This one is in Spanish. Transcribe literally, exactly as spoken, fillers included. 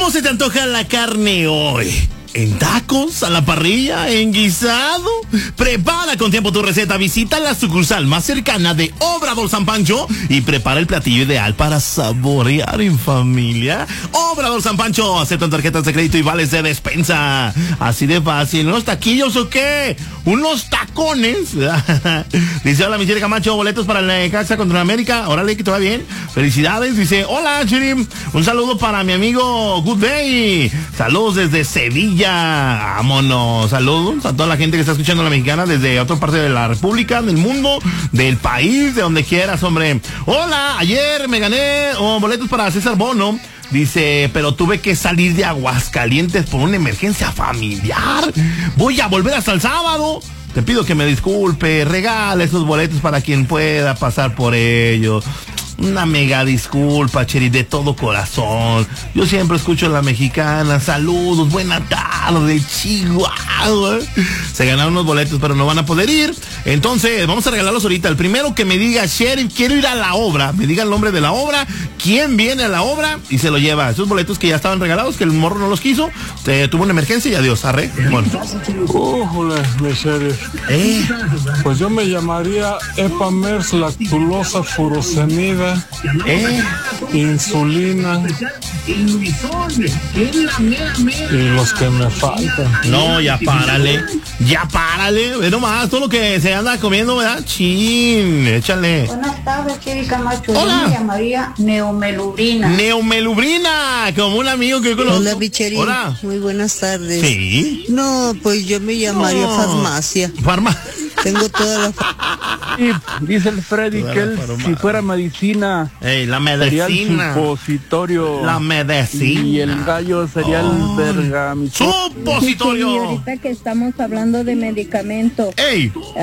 ¿Cómo se te antoja la carne hoy? ¿En tacos, a la parrilla, en guisado? Prepara con tiempo tu receta. Visita la sucursal más cercana de Obrador San Pancho y prepara el platillo ideal para saborear en familia. Obrador San Pancho, aceptan tarjetas de crédito y vales de despensa. Así de fácil. ¿Unos taquillos o qué? ¿Unos tacones? Dice, hola, Michelle Camacho, boletos para la Necaxa contra América. Órale, que te va bien. Felicidades. Dice, hola, Chirim. Un saludo para mi amigo Good Day. Saludos desde Sevilla. Vámonos, saludos a toda la gente que está escuchando La Mexicana desde otra parte de la República, del mundo, del país, de donde quieras, hombre. Hola, ayer me gané oh, boletos para César Bono. Dice, pero tuve que salir de Aguascalientes por una emergencia familiar. Voy a volver hasta el sábado. Te pido que me disculpe, regala esos boletos para quien pueda pasar por ellos. Una mega disculpa, Cheri, de todo corazón. Yo siempre escucho a La Mexicana. Saludos, buena tarde, Chihuahua. Se ganaron unos boletos, pero no van a poder ir. Entonces, vamos a regalarlos ahorita. El primero que me diga, Sheriff, quiero ir a la obra, me diga el nombre de la obra, quién viene a la obra y se lo lleva. Esos boletos que ya estaban regalados, que el morro no los quiso, eh, tuvo una emergencia y adiós, arre. Bueno. Ujule, mi Sheriff. ¿Eh? Pues yo me llamaría Epamers lactulosa furosemida. ¿Eh? Insulina y los que me faltan. No, ya párale, ya párale, ve nomás todo lo que se anda comiendo, ¿verdad? Chin, échale. Buenas tardes, Cheri Camacho. Hola. Yo me llamaría Neomelubrina. Neomelubrina, como un amigo que yo conozco. Hola, Bicheri. Hola. Muy buenas tardes. Sí. No, pues yo me llamaría No. farmacia. Farma. Tengo toda la... fa- Y dice el Freddy Toda que la él, farmacia. si fuera medicina, Ey, la sería el medicina. supositorio. La medicina. Y el gallo sería Oh. el vergamisol. Supositorio. Sí, ahorita que estamos hablando de medicamento, Ey.